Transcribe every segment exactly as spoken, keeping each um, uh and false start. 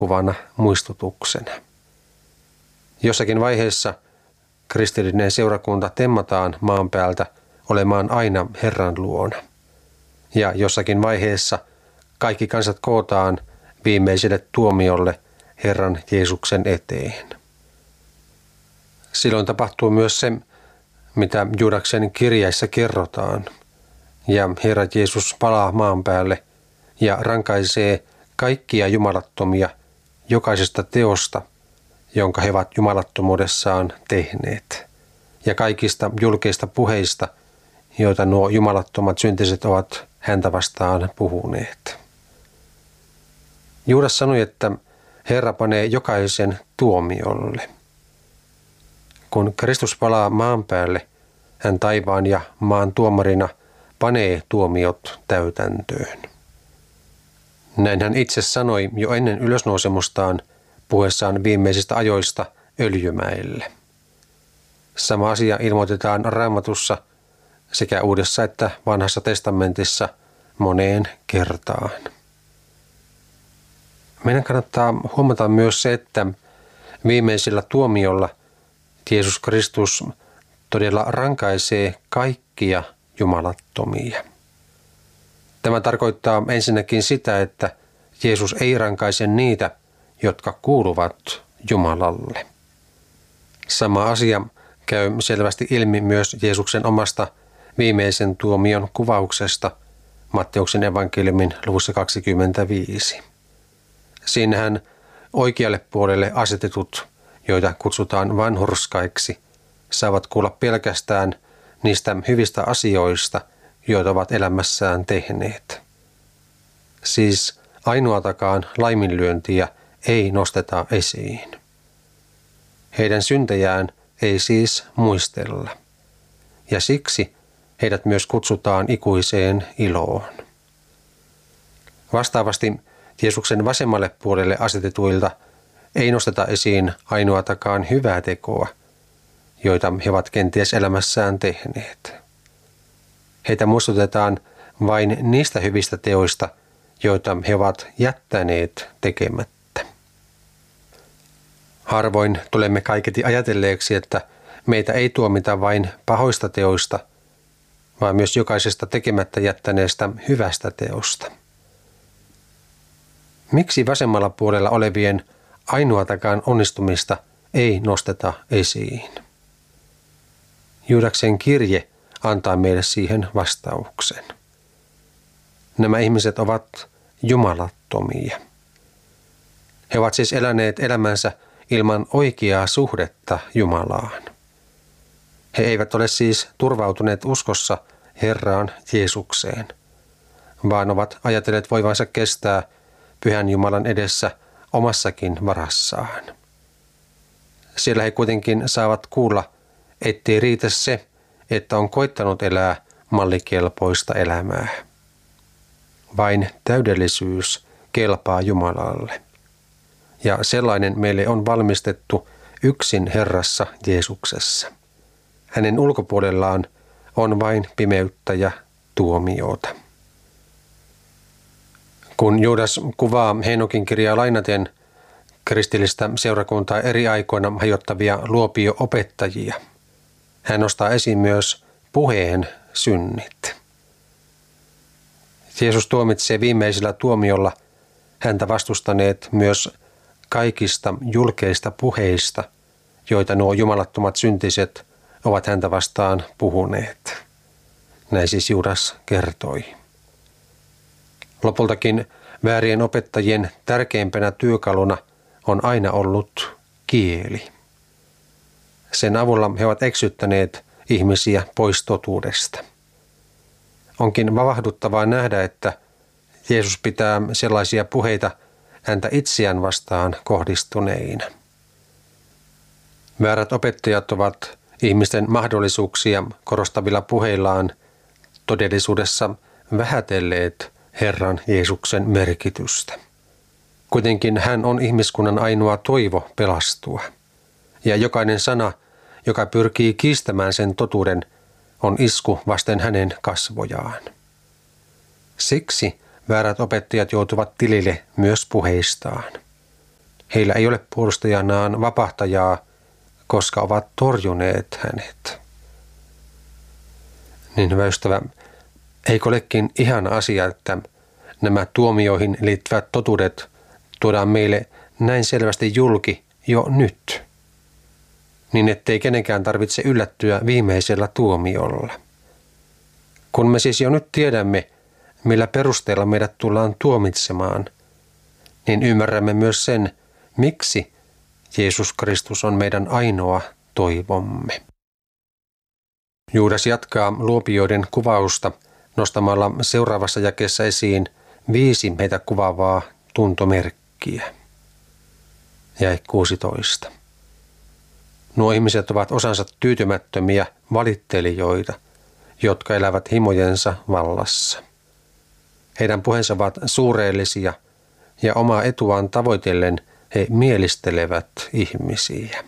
jatkuvana muistutuksena. Jossakin vaiheessa kristillinen seurakunta temmataan maan päältä olemaan aina Herran luona. Ja jossakin vaiheessa kaikki kansat kootaan viimeiselle tuomiolle Herran Jeesuksen eteen. Silloin tapahtuu myös se, mitä Juudaksen kirjeissä kerrotaan, ja Herra Jeesus palaa maan päälle ja rankaisee kaikkia jumalattomia jokaisesta teosta, jonka he ovat jumalattomuudessaan tehneet, ja kaikista julkeista puheista, joita nuo jumalattomat syntiset ovat häntä vastaan puhuneet. Juudas sanoi, että Herra panee jokaisen tuomiolle. Kun Kristus palaa maan päälle, hän taivaan ja maan tuomarina panee tuomiot täytäntöön. Näin hän itse sanoi jo ennen ylösnousemustaan puhuessaan viimeisistä ajoista Öljymäelle. Sama asia ilmoitetaan Raamatussa sekä Uudessa että Vanhassa testamentissa moneen kertaan. Meidän kannattaa huomata myös se, että viimeisellä tuomiolla Jeesus Kristus todella rankaisee kaikkia jumalattomia. Tämä tarkoittaa ensinnäkin sitä, että Jeesus ei rankaise niitä, jotka kuuluvat Jumalalle. Sama asia käy selvästi ilmi myös Jeesuksen omasta viimeisen tuomion kuvauksesta Matteuksen evankeliumin luvussa kaksikymmentäviisi. Siinähän oikealle puolelle asetetut, joita kutsutaan vanhurskaiksi, saavat kuulla pelkästään niistä hyvistä asioista, joita ovat elämässään tehneet. Siis ainoatakaan laiminlyöntiä ei nosteta esiin. Heidän syntejään ei siis muistella, ja siksi heidät myös kutsutaan ikuiseen iloon. Vastaavasti Jeesuksen vasemmalle puolelle asetetuilta ei nosteta esiin ainoatakaan hyvää tekoa, joita he ovat kenties elämässään tehneet. Heitä muistutetaan vain niistä hyvistä teoista, joita he ovat jättäneet tekemättä. Harvoin tulemme kaiketi ajatelleeksi, että meitä ei tuomita vain pahoista teoista, vaan myös jokaisesta tekemättä jättäneestä hyvästä teosta. Miksi vasemmalla puolella olevien ainoatakaan onnistumista ei nosteta esiin? Juudaksen kirje antaa meille siihen vastauksen. Nämä ihmiset ovat jumalattomia. He ovat siis eläneet elämänsä ilman oikeaa suhdetta Jumalaan. He eivät ole siis turvautuneet uskossa Herraan Jeesukseen, vaan ovat ajatelleet voivansa kestää Pyhän Jumalan edessä omassakin varassaan. Siellä he kuitenkin saavat kuulla, ettei riitä se, että on koittanut elää mallikelpoista elämää. Vain täydellisyys kelpaa Jumalalle. Ja sellainen meille on valmistettu yksin Herrassa Jeesuksessa. Hänen ulkopuolellaan on vain pimeyttä ja tuomiota. Kun Juudas kuvaa Heenokin kirjaa lainaten kristillistä seurakuntaa eri aikoina hajottavia luopio-opettajia, hän nostaa esiin myös puheen synnit. Jeesus tuomitsee viimeisellä tuomiolla häntä vastustaneet myös kaikista julkeista puheista, joita nuo jumalattomat syntiset ovat häntä vastaan puhuneet. Näin siis Juudas kertoi. Lopultakin väärien opettajien tärkeimpänä työkaluna on aina ollut kieli. Sen avulla he ovat eksyttäneet ihmisiä pois totuudesta. Onkin vavahduttavaa nähdä, että Jeesus pitää sellaisia puheita häntä itseään vastaan kohdistuneina. Väärät opettajat ovat ihmisten mahdollisuuksia korostavilla puheillaan todellisuudessa vähätelleet Herran Jeesuksen merkitystä. Kuitenkin hän on ihmiskunnan ainoa toivo pelastua, ja jokainen sana, joka pyrkii kiistämään sen totuuden, on isku vasten hänen kasvojaan. Siksi väärät opettajat joutuvat tilille myös puheistaan. heillä ei ole puolustajanaan vapahtajaa, koska ovat torjuneet hänet. Niin hyvä ystävä, eikö olekin ihana asia, että nämä tuomioihin liittyvät totuudet tuodaan meille näin selvästi julki jo nyt, niin ettei kenenkään tarvitse yllättyä viimeisellä tuomiolla. Kun me siis jo nyt tiedämme, millä perusteella meidät tullaan tuomitsemaan, niin ymmärrämme myös sen, miksi Jeesus Kristus on meidän ainoa toivomme. Juudas jatkaa luopioiden kuvausta nostamalla seuraavassa jakeessa esiin viisi heitä kuvaavaa tuntomerkkiä. Jae kuusitoista. Nuo ihmiset ovat osansa tyytymättömiä valittelijoita, jotka elävät himojensa vallassa. Heidän puheensa ovat suureellisia ja omaa etuaan tavoitellen he mielistelevät ihmisiä.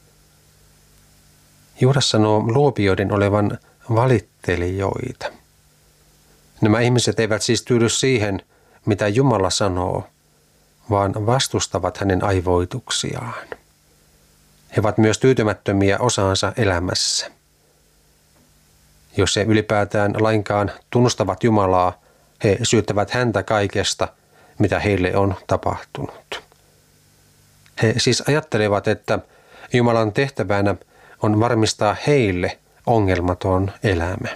Juudas sanoo luopioiden olevan valittelijoita. Nämä ihmiset eivät siis tyydy siihen, mitä Jumala sanoo, vaan vastustavat hänen aivoituksiaan. He ovat myös tyytymättömiä osaansa elämässä. Jos he ylipäätään lainkaan tunnustavat Jumalaa, he syyttävät häntä kaikesta, mitä heille on tapahtunut. He siis ajattelevat, että Jumalan tehtävänä on varmistaa heille ongelmaton elämä.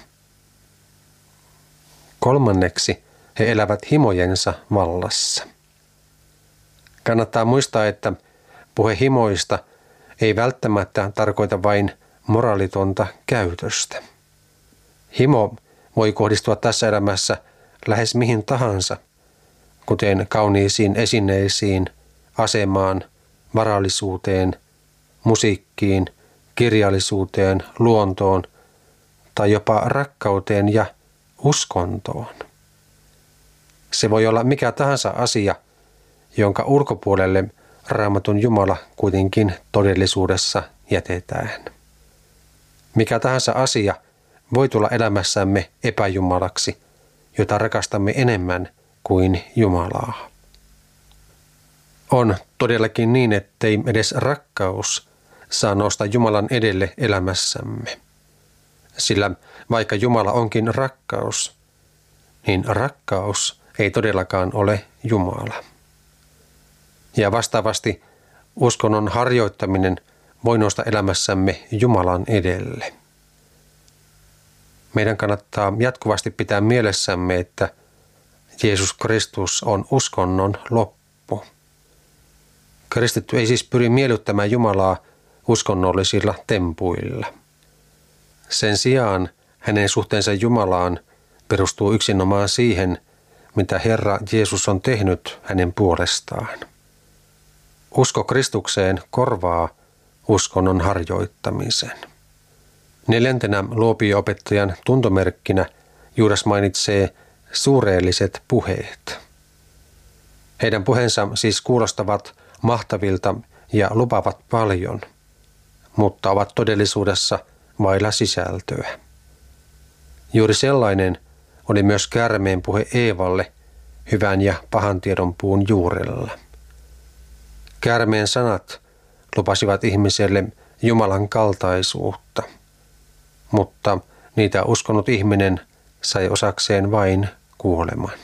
Kolmanneksi he elävät himojensa vallassa. Kannattaa muistaa, että puhe himoista ei välttämättä tarkoita vain moraalitonta käytöstä. Himo voi kohdistua tässä elämässä lähes mihin tahansa, kuten kauniisiin esineisiin, asemaan, varallisuuteen, musiikkiin, kirjallisuuteen, luontoon tai jopa rakkauteen ja uskontoon. Se voi olla mikä tahansa asia, jonka ulkopuolelle Raamatun Jumala kuitenkin todellisuudessa jätetään. Mikä tahansa asia voi tulla elämässämme epäjumalaksi, jota rakastamme enemmän kuin Jumalaa. On todellakin niin, ettei edes rakkaus saa nousta Jumalan edelle elämässämme. Sillä vaikka Jumala onkin rakkaus, niin rakkaus ei todellakaan ole Jumala. Ja vastaavasti uskonnon harjoittaminen voi nousta elämässämme Jumalan edelle. Meidän kannattaa jatkuvasti pitää mielessämme, että Jeesus Kristus on uskonnon loppu. Kristitty ei siis pyri miellyttämään Jumalaa uskonnollisilla tempuilla. Sen sijaan hänen suhteensa Jumalaan perustuu yksinomaan siihen, mitä Herra Jeesus on tehnyt hänen puolestaan. Usko Kristukseen korvaa uskonnon harjoittamisen. Neljäntenä luopio-opettajan tuntomerkkinä Juudas mainitsee suureelliset puheet. Heidän puheensa siis kuulostavat mahtavilta ja lupaavat paljon, mutta ovat todellisuudessa vailla sisältöä. Juuri sellainen oli myös käärmeen puhe Eevalle hyvän ja pahan tiedon puun juurella. Käärmeen sanat lupasivat ihmiselle Jumalan kaltaisuutta, mutta niitä uskonut ihminen sai osakseen vain kuoleman.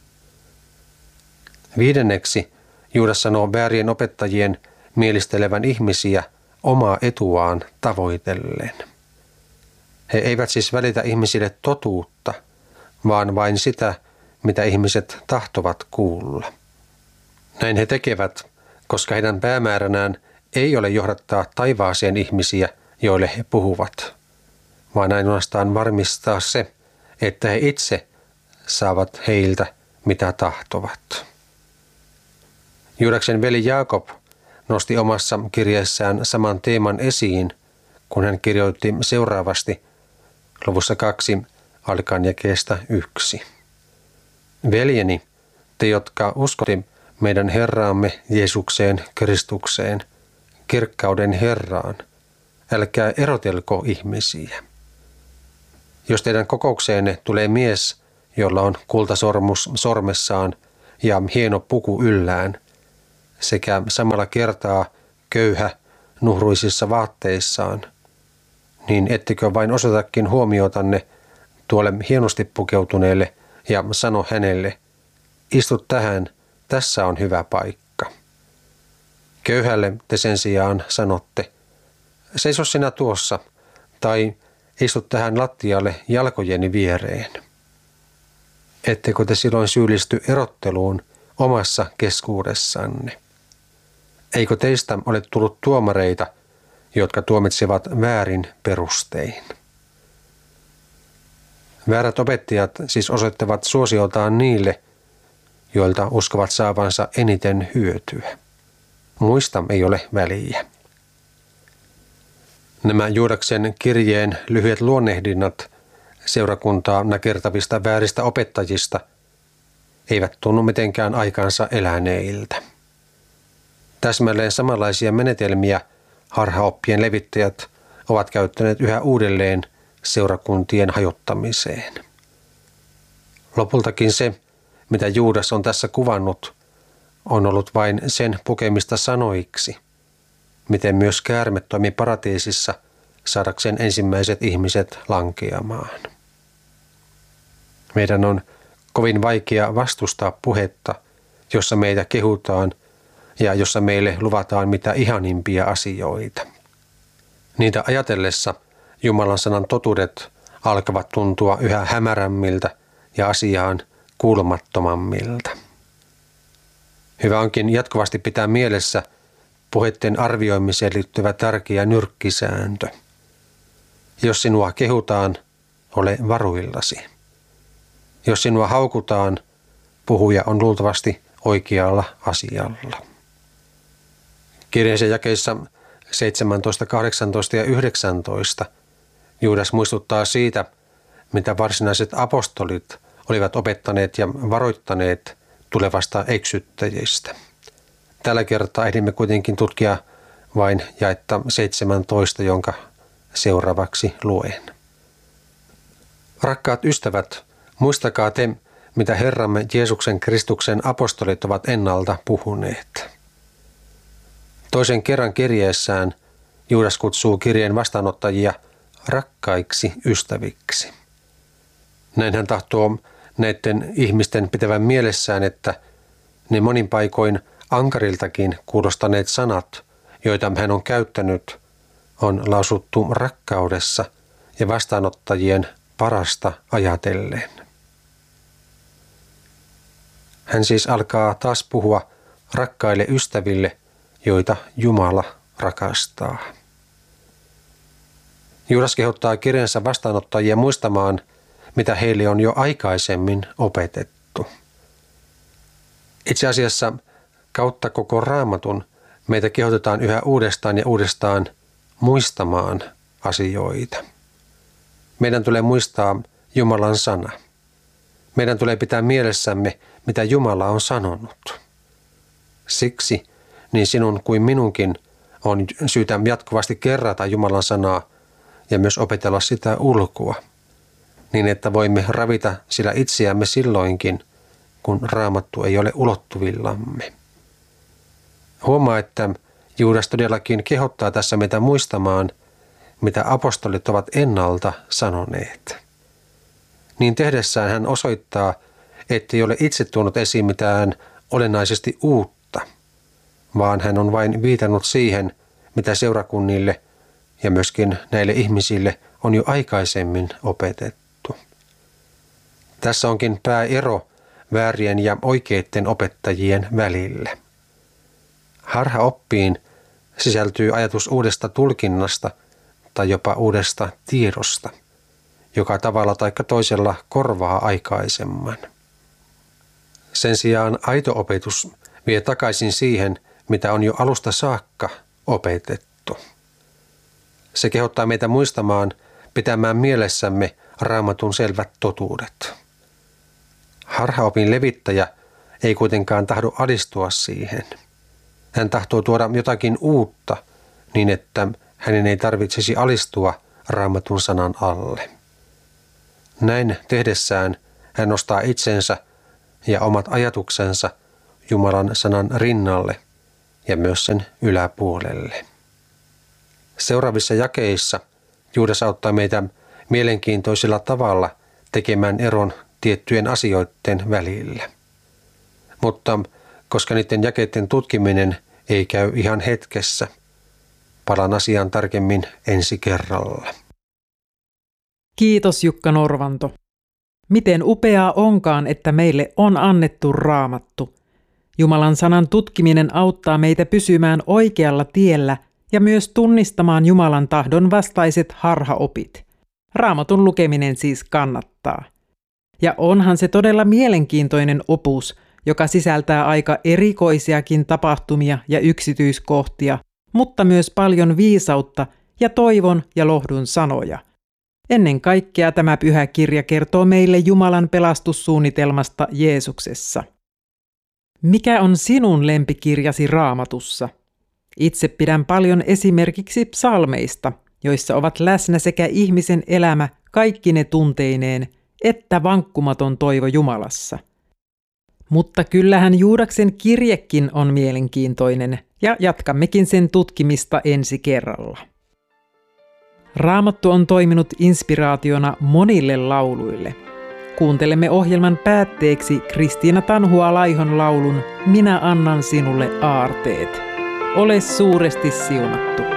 Viidenneksi Juudas sanoo väärien opettajien mielistelevän ihmisiä omaa etuaan tavoitellen. He eivät siis välitä ihmisille totuutta, vaan vain sitä, mitä ihmiset tahtovat kuulla. Näin he tekevät, koska heidän päämääränään ei ole johdattaa taivaaseen ihmisiä, joille he puhuvat, vaan ainoastaan varmistaa se, että he itse saavat heiltä mitä tahtovat. Juudaksen veli Jaakob nosti omassa kirjeessään saman teeman esiin, kun hän kirjoitti seuraavasti luvussa kaksi alkaen jakeesta yksi. Veljeni, te jotka uskotte meidän Herraamme Jeesukseen Kristukseen, kirkkauden Herraan, älkää erotelko ihmisiä. Jos teidän kokoukseenne tulee mies, jolla on kultasormus sormessaan ja hieno puku yllään, sekä samalla kertaa köyhä nuhruisissa vaatteissaan, niin ettekö vain osoitakin huomiotanne tuolle hienosti pukeutuneelle ja sano hänelle, istu tähän, tässä on hyvä paikka. Köyhälle te sen sijaan sanotte, seiso sinä tuossa, tai istu tähän lattialle jalkojeni viereen. Ettekö te silloin syyllisty erotteluun omassa keskuudessanne? Eikö teistä ole tullut tuomareita, jotka tuomitsevat väärin perustein? Väärät opettajat siis osoittavat suosiotaan niille, joilta uskovat saavansa eniten hyötyä. Muista ei ole väliä. Nämä Juudaksen kirjeen lyhyet luonnehdinnat seurakuntaa nakertavista vääristä opettajista eivät tunnu mitenkään aikaansa eläneiltä. Täsmälleen samanlaisia menetelmiä harhaoppien levittäjät ovat käyttäneet yhä uudelleen seurakuntien hajottamiseen. Lopultakin se, mitä Juudas on tässä kuvannut, on ollut vain sen pukemista sanoiksi, miten myös käärme toimi paratiisissa saadakseen ensimmäiset ihmiset lankeamaan. Meidän on kovin vaikea vastustaa puhetta, jossa meitä kehutaan ja jossa meille luvataan mitä ihanimpia asioita. Niitä ajatellessa Jumalan sanan totuudet alkavat tuntua yhä hämärämmiltä ja asiaan kuulumattomammilta. Hyvä onkin jatkuvasti pitää mielessä puheitten arvioimiseen liittyvä tärkeä nyrkkisääntö. Jos sinua kehutaan, ole varuillasi. Jos sinua haukutaan, puhuja on luultavasti oikealla asialla. Kirjeensä jakeissa seitsemäntoista, kahdeksantoista ja yhdeksäntoista Juudas muistuttaa siitä, mitä varsinaiset apostolit olivat opettaneet ja varoittaneet tulevasta eksyttäjistä. Tällä kertaa ehdimme kuitenkin tutkia vain jaetta seitsemäntoista, jonka seuraavaksi luen. Rakkaat ystävät, muistakaa te, mitä Herramme Jeesuksen Kristuksen apostolit ovat ennalta puhuneet. Toisen kerran kirjeessään Juudas kutsuu kirjeen vastaanottajia rakkaiksi ystäviksi. Näin hän tahtoo näiden ihmisten pitävän mielessään, että ne monin paikoin ankariltakin kuulostaneet sanat, joita hän on käyttänyt, on lausuttu rakkaudessa ja vastaanottajien parasta ajatellen. Hän siis alkaa taas puhua rakkaille ystäville, joita Jumala rakastaa. Juudas kehottaa kirjansa vastaanottajia muistamaan, mitä heille on jo aikaisemmin opetettu. Itse asiassa kautta koko Raamatun meitä kehotetaan yhä uudestaan ja uudestaan muistamaan asioita. Meidän tulee muistaa Jumalan sana. Meidän tulee pitää mielessämme, mitä Jumala on sanonut. Siksi niin sinun kuin minunkin on syytä jatkuvasti kerrata Jumalan sanaa ja myös opetella sitä ulkoa, niin että voimme ravita sillä itseämme silloinkin, kun Raamattu ei ole ulottuvillamme. Huomaa, että Juudas todellakin kehottaa tässä meitä muistamaan, mitä apostolit ovat ennalta sanoneet. Niin tehdessään hän osoittaa, ettei ole itse tuonut esiin mitään olennaisesti uutta, vaan hän on vain viitannut siihen, mitä seurakunnille ja myöskin näille ihmisille on jo aikaisemmin opetettu. Tässä onkin pääero väärien ja oikeiden opettajien välillä. Harhaoppiin sisältyy ajatus uudesta tulkinnasta tai jopa uudesta tiedosta, joka tavalla tai toisella korvaa aikaisemman. Sen sijaan aito opetus vie takaisin siihen, mitä on jo alusta saakka opetettu. Se kehottaa meitä muistamaan, pitämään mielessämme Raamatun selvät totuudet. Harhaopin levittäjä ei kuitenkaan tahdo alistua siihen. Hän tahtoo tuoda jotakin uutta niin, että hänen ei tarvitsisi alistua Raamatun sanan alle. Näin tehdessään hän nostaa itsensä ja omat ajatuksensa Jumalan sanan rinnalle ja myös sen yläpuolelle. Seuraavissa jakeissa Juudas auttaa meitä mielenkiintoisella tavalla tekemään eron tiettyjen asioiden välillä. Mutta koska niiden jakeiden tutkiminen ei käy ihan hetkessä, palaan asiaan tarkemmin ensi kerralla. Kiitos Jukka Norvanto. Miten upeaa onkaan, että meille on annettu Raamattu. Jumalan sanan tutkiminen auttaa meitä pysymään oikealla tiellä ja myös tunnistamaan Jumalan tahdon vastaiset harhaopit. Raamatun lukeminen siis kannattaa. Ja onhan se todella mielenkiintoinen opus, joka sisältää aika erikoisiakin tapahtumia ja yksityiskohtia, mutta myös paljon viisautta ja toivon ja lohdun sanoja. Ennen kaikkea tämä pyhä kirja kertoo meille Jumalan pelastussuunnitelmasta Jeesuksessa. Mikä on sinun lempikirjasi Raamatussa? Itse pidän paljon esimerkiksi psalmeista, joissa ovat läsnä sekä ihmisen elämä kaikkine tunteineen, että vankkumaton toivo Jumalassa. Mutta kyllähän Juudaksen kirjekin on mielenkiintoinen, ja jatkammekin sen tutkimista ensi kerralla. Raamattu on toiminut inspiraationa monille lauluille. Kuuntelemme ohjelman päätteeksi Kristiina Tanhua-Laihon laulun Minä annan sinulle aarteet. Ole suuresti siunattu.